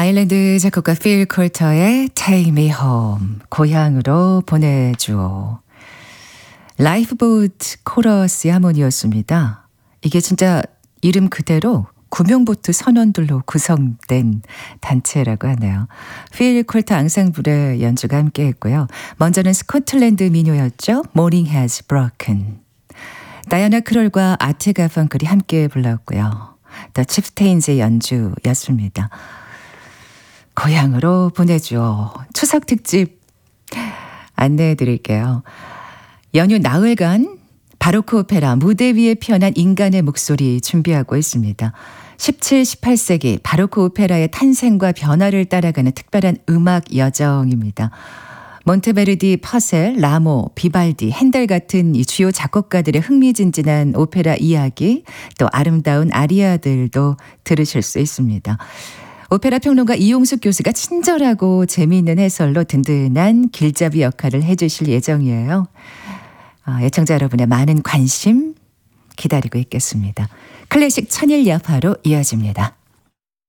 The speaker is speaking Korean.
아일랜드 작곡가 필 콜터의 Take Me Home, 고향으로 보내주오. 라이프보트 코러스의 하모니였습니다. 이게 진짜 이름 그대로 구명보트 선원들로 구성된 단체라고 하네요. 필 콜터 앙상블의 연주가 함께했고요. 먼저는 스코틀랜드 민요였죠. Morning Has Broken. 다이아나 크롤과 아트 가펑클이 함께 불렀고요. 더 칩스테인즈의 연주였습니다. 고향으로 보내주오. 추석 특집 안내해 드릴게요. 연휴 나흘간 바로크 오페라 무대 위에 피어난 인간의 목소리 준비하고 있습니다. 17, 18세기 바로크 오페라의 탄생과 변화를 따라가는 특별한 음악 여정입니다. 몬테베르디, 퍼셀, 라모, 비발디, 핸델 같은 이 주요 작곡가들의 흥미진진한 오페라 이야기, 또 아름다운 아리아들도 들으실 수 있습니다. 오페라 평론가 이용숙 교수가 친절하고 재미있는 해설로 든든한 길잡이 역할을 해주실 예정이에요. 애청자 여러분의 많은 관심 기다리고 있겠습니다. 클래식 천일야파로 이어집니다.